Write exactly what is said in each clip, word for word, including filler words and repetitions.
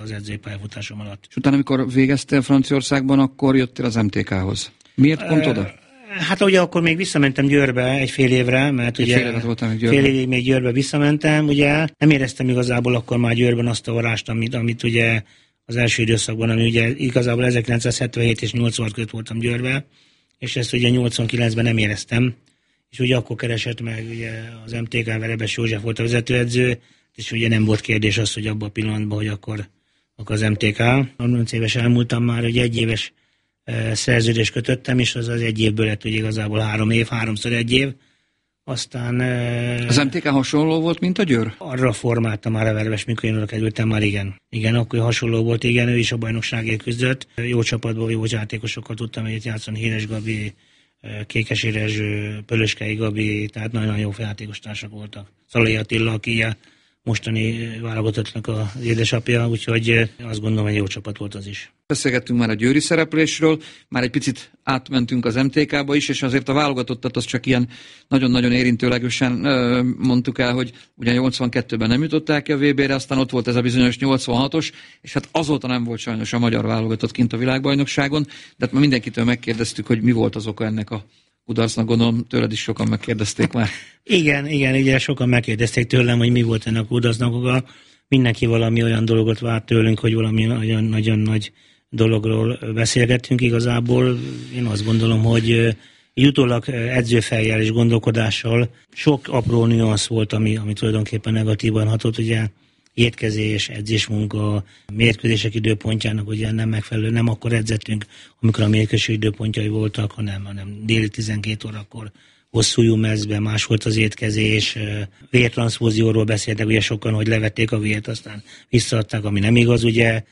az edzői pályafutásom alatt. És utána, amikor végeztél Franciaországban, akkor jöttél az em té ká-hoz. Miért pont oda? Hát ugye akkor még visszamentem Győrbe egy fél évre, mert egy ugye fél, voltam fél évig még Győrbe visszamentem, ugye nem éreztem igazából akkor már Győrben azt a varást, amit, amit ugye az első időszakban, ami ugye igazából ezerkilencszázhetvenhét és nyolcvanhat között voltam Győrbe, és ezt ugye nyolcvankilencben nem éreztem, és ugye akkor keresett meg ugye az em té ká, Verebes József volt a vezetőedző, és ugye nem volt kérdés az, hogy abban a pillanatban, hogy akkor, akkor az em té ká. harminc éves elmúltam már, hogy egy éves e, szerződést kötöttem, és az az egy évből lett, hogy igazából három év, háromszor egy év. Aztán... E, az em té ká hasonló volt, mint a Győr? Arra formáltam már a Verebes, mikor én oda kerültem már, igen. Igen, akkor hasonló volt, igen, ő is a bajnokságért küzdött. Jó csapatból, jó játékosokkal tudtam együtt játszani, Híres Gabi, Kékes Érezső, Pölöskei Gabi, tehát nagyon-nagyon jó játékostársak voltak. Szalai Attila, aki a mostani válogatottnak az édesapja, úgyhogy azt gondolom, hogy jó csapat volt az is. Beszélgettünk már a győri szereplésről, már egy picit átmentünk az em té ká-ba is, és azért a válogatottat az csak ilyen nagyon-nagyon érintőlegesen ö, mondtuk el, hogy ugye nyolcvankettőben nem jutották ki a vé bé-re, aztán ott volt ez a bizonyos nyolcvanhatos, és hát azóta nem volt sajnos a magyar válogatott kint a világbajnokságon, de hát már mindenkitől megkérdeztük, hogy mi volt az oka ennek a kudarcnak, gondolom tőled is sokan megkérdezték már. Igen, igen, ugye sokan megkérdezték tőlem, hogy mi volt ennek a kudarcnak oka. Mindenki valami olyan dologot várt tőlünk, hogy valami nagyon, nagyon nagy dologról beszélgettünk igazából. Én azt gondolom, hogy utólag edzőfejjel és gondolkodással sok apró nüansz volt, ami, ami tulajdonképpen negatívan hatott, ugye étkezés, edzésmunka, mérkőzések időpontjának ugye nem megfelelő, nem akkor edzettünk, amikor a mérkőzések időpontjai voltak, hanem, hanem déli tizenkét órakor hosszú mezben, más volt az étkezés, vértranszfúzióról beszéltek ugye sokan, hogy levették a vért, aztán visszaadták, ami nem igaz, ugye.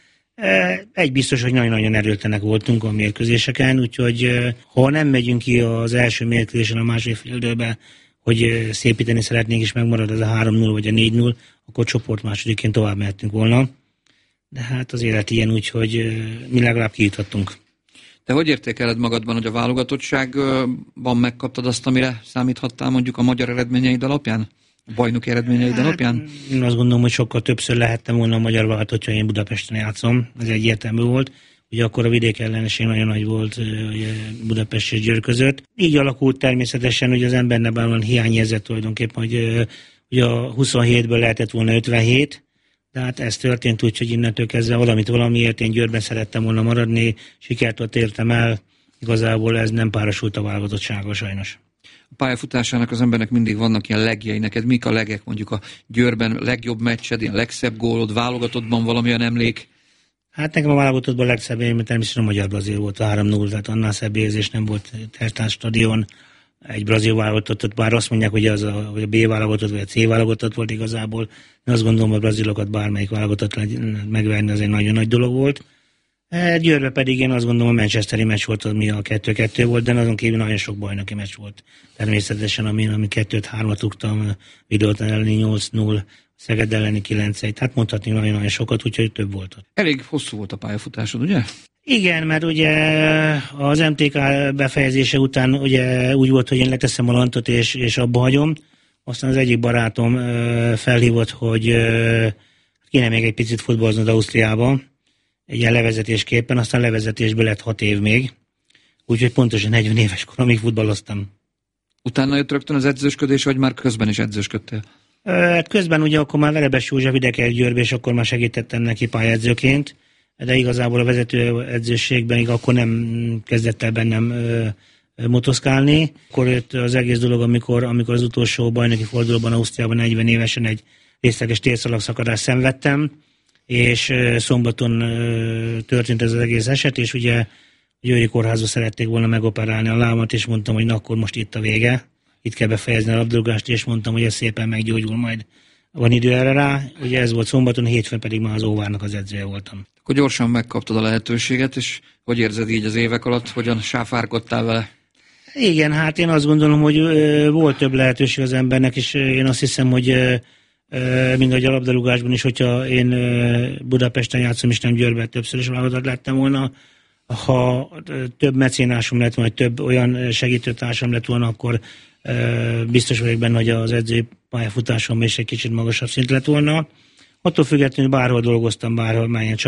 Egy biztos, hogy nagyon-nagyon erőtlenek voltunk a mérkőzéseken, úgyhogy ha nem megyünk ki az első mérkőzésen a második fél időbe, hogy szépíteni szeretnénk, és megmarad ez a három null vagy a négy null, akkor csoport másodikként tovább mehetünk volna. De hát az élet ilyen, úgyhogy mi legalább kijuthattunk. Te hogy értékeled magadban, hogy a válogatottságban megkaptad azt, amire számíthattál mondjuk a magyar eredményeid alapján? A bajnoki eredményeid hát, alapján? Én azt gondolom, hogy sokkal többször lehettem volna a magyar válogatott, ha én Budapesten játszom. Ez egyértelmű volt. Ugye akkor a vidék ellenesség nagyon nagy volt ugye Budapest és Győr között. Így alakult természetesen, hogy az embernek van hiányérzet tulajdonképpen, hogy ugye a huszonhétből lehetett volna ötvenhét, de hát ez történt úgy, hogy innentől kezdve valamit valamiért én Győrben szerettem volna maradni, sikert ott értem el, igazából ez nem párosult a válogatottsággal sajnos. A pályafutásának az embernek mindig vannak ilyen legjei. Neked mik a legek, mondjuk a Győrben legjobb meccsed, ilyen legszebb gólod, válogatottban valamilyen emlék? Hát nekem a válogatottban a legszebb élmény természetesen a magyar-brazil volt a három null, tehát annál szebb érzés nem volt Tertán stadion. Egy brazil válogatottat, bár azt mondják, hogy az a, hogy a B válogatott vagy a C válogatott volt igazából. Én azt gondolom, hogy a brazilokat bármelyik válogatott megverni, az egy nagyon nagy dolog volt. Győrbe pedig én azt gondolom, a manchesteri meccs volt, ami a kettő kettő volt, de azon kívül nagyon sok bajnoki meccs volt. Természetesen, amin, ami kettőt hármat rúgtam, Videóton elleni nyolc null, Szeged elleni kilenc egy, hát mondhatni nagyon-nagyon sokat, úgyhogy több volt ott. Elég hosszú volt a pályafutásod, ugye? Igen, mert ugye az em té ká befejezése után ugye úgy volt, hogy én leteszem a lantot és, és abba hagyom. Aztán az egyik barátom felhívott, hogy kéne még egy picit futballoznod Ausztriába, egy ilyen levezetésképpen, aztán levezetésből lett hat év még. Úgyhogy pontosan negyven éves koromig futballoztam. Utána jött rögtön az edzősködés, vagy már közben is edzősködtél? Közben ugye akkor már Verebes József ide kell Győrbe, és akkor már segítettem neki pályaedzőként, de igazából a vezető edzőségben akkor nem kezdett el bennem ö, ö, motoszkálni. Akkor jött az egész dolog, amikor, amikor az utolsó bajnoki fordulóban Ausztriában negyven évesen egy részleges térszalagszakadást szenvedtem, és ö, szombaton ö, történt ez az egész eset, és ugye a Győri kórházba szerették volna megoperálni a lábamat, és mondtam, hogy na, akkor most itt a vége. Itt kell befejezni a labdarúgást, és mondtam, hogy ez szépen meggyógyul, majd van idő erre rá. Ugye ez volt szombaton, hétfőn pedig már az Óvárnak az edzője voltam. Akkor gyorsan megkaptad a lehetőséget, és hogy érzed így az évek alatt, hogyan sáfárkodtál vele? Igen, hát én azt gondolom, hogy ö, volt több lehetőség az embernek, és én azt hiszem, hogy ö, mind a labdarúgásban is, hogyha én ö, Budapesten játszom, és nem Győrben többször is válogatott lettem volna, ha több mecénásom lett volna, több olyan segítőtársam lett volna, akkor biztos vagyok benne, hogy az edzői pályafutásom is egy kicsit magasabb szint lett volna. Attól függetlenül bárhol dolgoztam, bárhol melyen